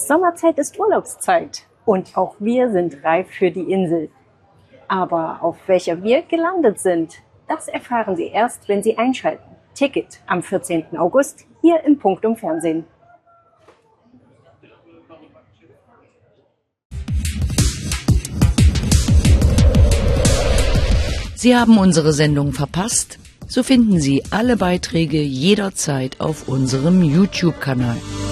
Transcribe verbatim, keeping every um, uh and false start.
Sommerzeit ist Urlaubszeit und auch wir sind reif für die Insel. Aber auf welcher wir gelandet sind, das erfahren Sie erst, wenn Sie einschalten. Ticket am vierzehnten August hier im Punktum Fernsehen. Sie haben unsere Sendung verpasst? So finden Sie alle Beiträge jederzeit auf unserem YouTube-Kanal.